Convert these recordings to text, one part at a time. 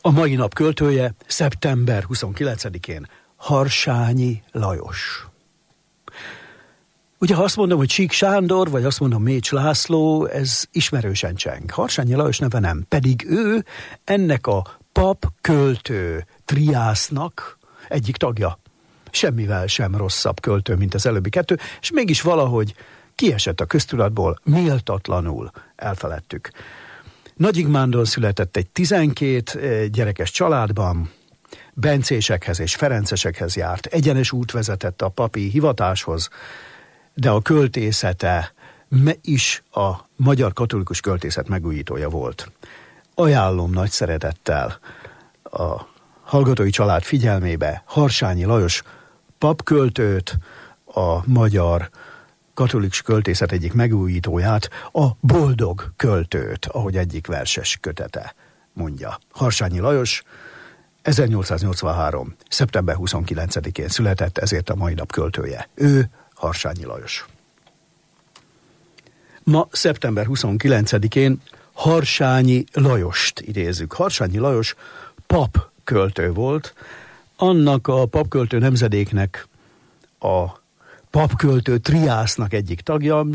A mai nap költője szeptember 29-én Harsányi Lajos. Ugye, ha azt mondom, hogy Sík Sándor, vagy azt mondom Mécs László, ez ismerősen cseng. Harsányi Lajos neve nem, pedig ő ennek a pap-költő triásznak egyik tagja. Semmivel sem rosszabb költő, mint az előbbi kettő, és mégis valahogy kiesett a köztudatból, méltatlanul elfeledtük. Nagyigmándon született egy 12 gyerekes családban, bencésekhez és ferencesekhez járt, egyenes út vezetett a papi hivatáshoz, de a költészete is a magyar katolikus költészet megújítója volt. Ajánlom nagy szeretettel a hallgatói család figyelmébe Harsányi Lajos papköltőt, a magyar katolikus költészet egyik megújítóját, a boldog költőt, ahogy egyik verses kötete mondja. Harsányi Lajos 1883. szeptember 29-én született, ezért a mai nap költője. Ő Harsányi Lajos. Ma szeptember 29-én Harsányi Lajost idézzük. Harsányi Lajos papköltő volt, annak a papköltő nemzedéknek, a papköltő triásznak egyik tagja,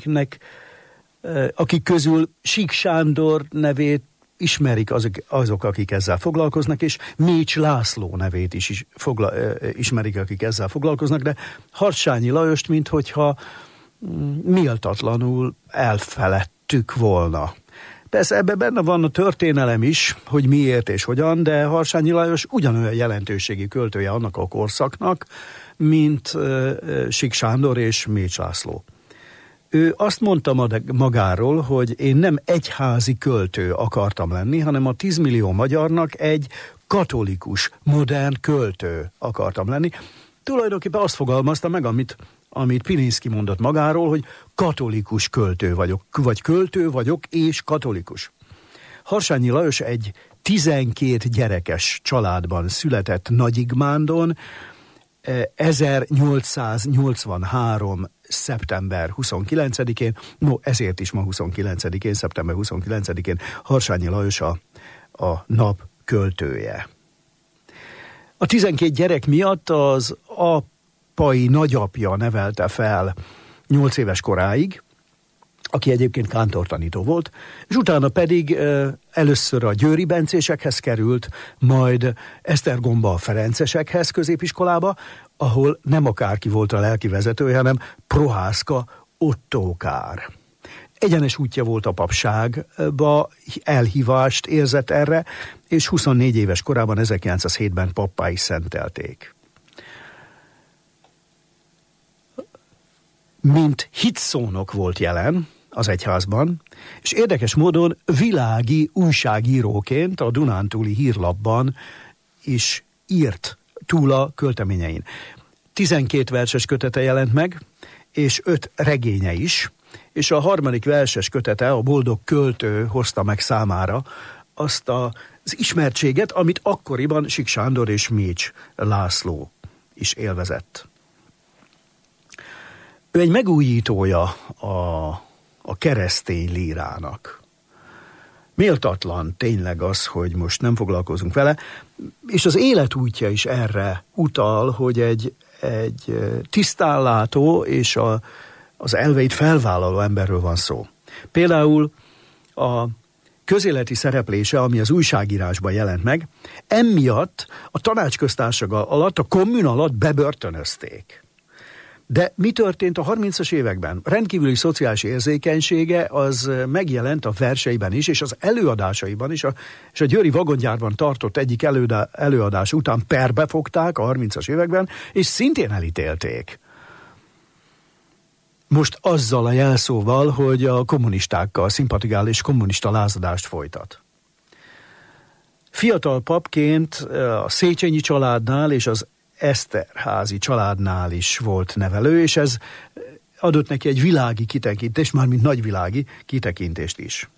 akik közül Sík Sándor nevét ismerik azok, akik ezzel foglalkoznak, és Mécs László nevét is ismerik, akik ezzel foglalkoznak, de Harsányi Lajost, minthogyha méltatlanul elfeledtük volna. Persze ebben benne van a történelem is, hogy miért és hogyan, de Harsányi Lajos ugyanolyan jelentőségi költője annak a korszaknak, mint Sík Sándor és Mécs László. Ő azt mondta magáról, hogy én nem egyházi költő akartam lenni, hanem a 10 millió magyarnak egy katolikus, modern költő akartam lenni. Tulajdonképpen azt fogalmazta meg, amit Pilinszky mondott magáról, hogy katolikus költő vagyok, vagy költő vagyok és katolikus. Harsányi Lajos egy 12 gyerekes családban született Nagyigmándon, 1883. szeptember 29-én, ezért is ma 29-én, szeptember 29-én Harsányi Lajos a nap költője. A 12 gyerek miatt az apai nagyapja nevelte fel 8 éves koráig, aki egyébként kántortanító volt, és utána pedig először a győri bencésekhez került, majd Esztergomba a ferencesekhez középiskolába, ahol nem akárki volt a lelki vezetője, hanem Prohászka Ottókár. Egyenes útja volt a papságba, elhívást érzett erre, és 24 éves korában 1907-ben pappá is szentelték. Mint hitszónok volt jelen az egyházban, és érdekes módon világi újságíróként a Dunántúli Hírlapban is írt túl a költeményein. 12 verses kötete jelent meg, és 5 regénye is, és a 3. verses kötete, a Boldog költő hozta meg számára azt az ismertséget, amit akkoriban Sík Sándor és Mécs László is élvezett. Ő egy megújítója a keresztény lírának. Méltatlan tényleg az, hogy most nem foglalkozunk vele, és az életútja is erre utal, hogy egy tisztánlátó és az elveit felvállaló emberről van szó. Például a közéleti szereplése, ami az újságírásban jelent meg, emiatt a tanácsköztársaság alatt, a kommun alatt bebörtönözték. De mi történt a 30-as években? Rendkívüli szociális érzékenysége az megjelent a verseiben is, és az előadásaiban is, és a győri vagongyárban tartott egyik előadás után perbe fogták a 30-as években, és szintén elítélték. Most azzal a jelszóval, hogy a kommunistákkal szimpatizál és kommunista lázadást folytat. Fiatal papként a Széchenyi családnál és az Eszterházy családnál is volt nevelő, és ez adott neki egy világi kitekintést, mármint nagyvilági kitekintést is.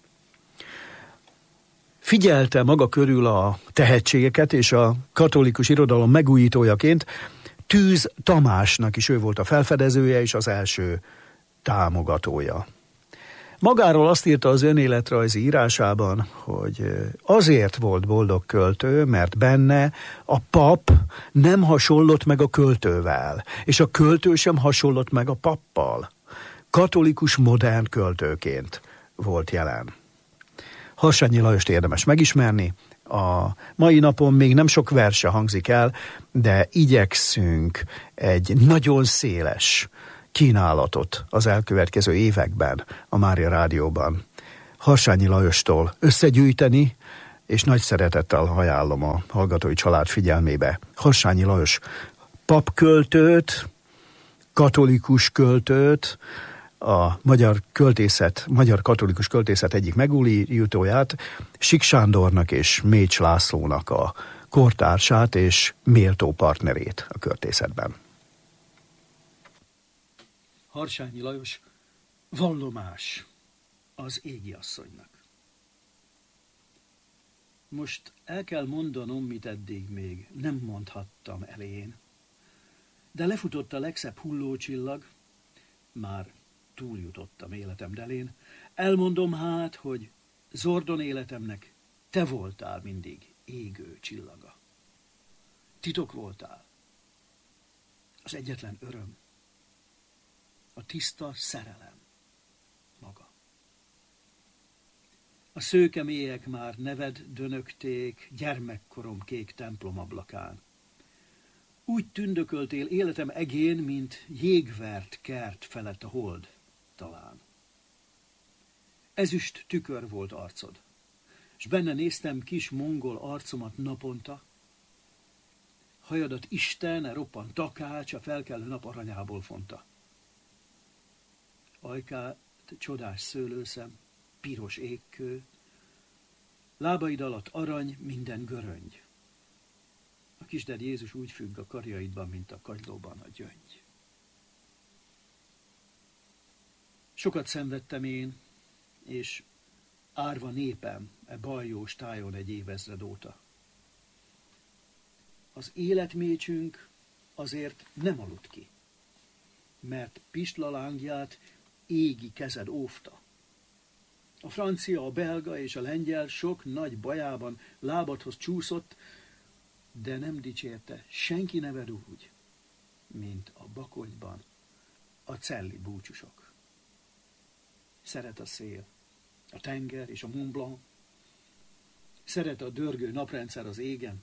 Figyelte maga körül a tehetségeket, és a katolikus irodalom megújítójaként Tűz Tamásnak is ő volt a felfedezője és az első támogatója. Magáról azt írta az önéletrajzi írásában, hogy azért volt boldog költő, mert benne a pap nem hasonlott meg a költővel, és a költő sem hasonlott meg a pappal. Katolikus modern költőként volt jelen. Harsányi Lajost érdemes megismerni. A mai napon még nem sok verse hangzik el, de igyekszünk egy nagyon széles kínálatot az elkövetkező években a Mária Rádióban Harsányi Lajostól összegyűjteni, és nagy szeretettel ajánlom a hallgatói család figyelmébe Harsányi Lajos papköltőt, katolikus költőt, a magyar katolikus költészet egyik megújítóját, Sik Sándornak és Mécs Lászlónak a kortársát és méltó partnerét a költészetben. Harsányi Lajos vallomás az égi asszonynak. Most el kell mondanom, mit eddig még nem mondhattam elején, de lefutott a legszebb hullócsillag, már túljutottam életem delén. Elmondom hát, hogy Zordon életemnek te voltál mindig égő csillaga. Titok voltál, az egyetlen öröm, a tiszta szerelem maga. A szőke mélyek már neved dönögték gyermekkorom kék templomablakán. Úgy tündököltél életem egén, mint jégvert kert felett a hold talán. Ezüst tükör volt arcod, s benne néztem kis mongol arcomat naponta. Hajadat Isten roppant takács a felkelő nap aranyából fonta. Ajkát csodás szőlőszem, piros égkő, lábaid alatt arany, minden göröngy. A kisded Jézus úgy függ a karjaidban, mint a kagylóban a gyöngy. Sokat szenvedtem én, és árva népem baljós tájon egy évezred óta. Az életmécsünk azért nem aludt ki, mert pislalángját égi kezed óvta. A francia, a belga és a lengyel sok nagy bajában lábadhoz csúszott, de nem dicsérte senki neved úgy, mint a Bakonyban a celli búcsúsok. Szeret a szél, a tenger és a Mont Blanc, szeret a dörgő naprendszer az égen,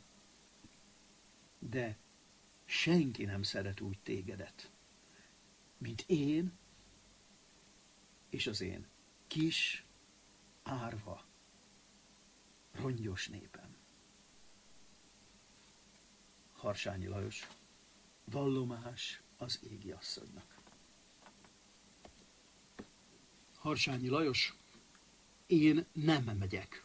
de senki nem szeret úgy tégedet, mint én és az én kis, árva, rongyos népem. Harsányi Lajos, vallomás az égi asszonynak. Harsányi Lajos, én nem megyek.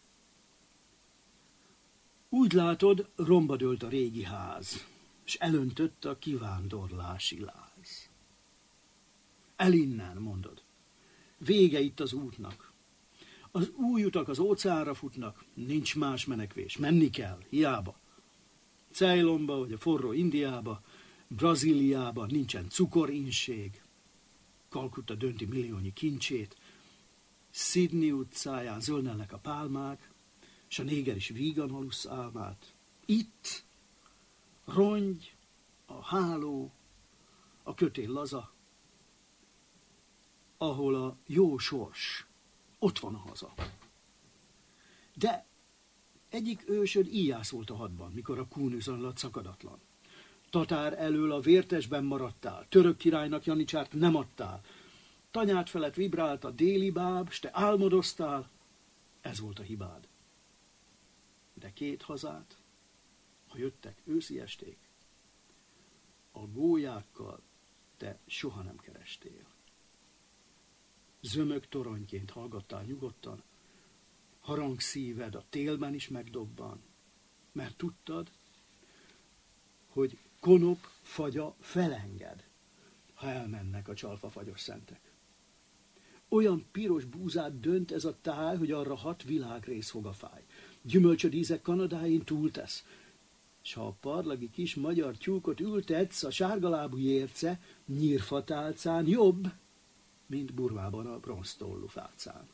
Úgy látod, romba dőlt a régi ház, s elöntött a kivándorlási láz. Elinnen, mondod, vége itt az útnak. Az új utak az óceánra futnak, nincs más menekvés, menni kell, hiába. Ceylonba vagy a forró Indiába, Brazíliába nincsen cukorinség, Kalkutta dönti milliónyi kincsét, Sydney utcáján zöldnelnek a pálmák, s a néger is vígan alusz álmát. Itt rongy, a háló, a kötél laza, ahol a jó sors, ott van a haza. De egyik ősöd íjász volt a hadban, mikor a kún üzönlött szakadatlan. Tatár elől a vértesben maradtál, török királynak janicsárt nem adtál. Tanyád felett vibrált a déli báb, s te álmodoztál, ez volt a hibád. De két hazát, ha jöttek őszi esték, a gólyákkal te soha nem kerestél. Zömök toronyként hallgattál nyugodtan, harang szíved a télben is megdobban, mert tudtad, hogy konop fagya felenged, ha elmennek a csalfafagyos szentek. Olyan piros búzát dönt ez a táj, hogy arra 6 világrész fog a fáj. Gyümölcsöd íze Kanadáin túltesz, s ha a parlagi kis magyar tyúkot ültetsz a sárgalábú érce nyírfatálcán, jobb, mint Burmában a bronztollú fácán.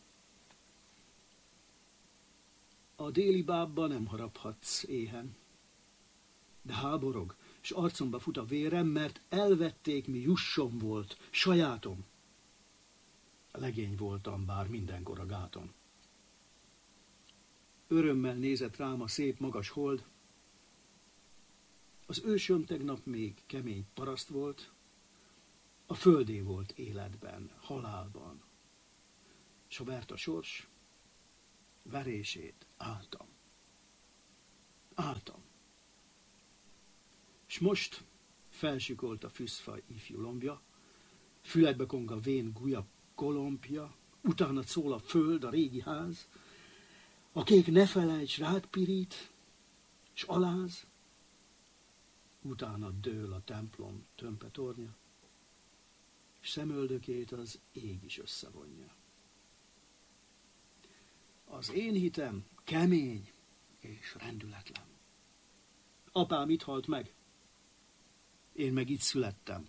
A déli bábba nem haraphatsz éhen, de háborog, s arcomba fut a vérem, mert elvették, mi jussom volt, sajátom. Legény voltam, bár mindenkor a gáton. Örömmel nézett rám a szép magas hold. Az ősöm tegnap még kemény paraszt volt, a földé volt életben, halálban. S ha vert a sors, verését álltam. S most felsikolt a fűzfaj ifjú lombja, füledbe kong a vén gulyab kolompja, utána szól a föld, a régi ház, a kék ne felejts rád pirít, s aláz, utána dől a templom tömpe tornya, s szemöldökét az ég is összevonja. Az én hitem kemény és rendületlen. Apám itt halt meg, én meg itt születtem.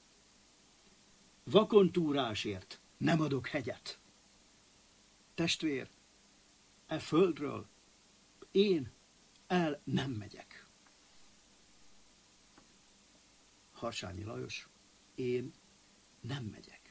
Vakon túrásért nem adok hegyet. Testvér, e földről én el nem megyek. Harsányi Lajos, én nem megyek.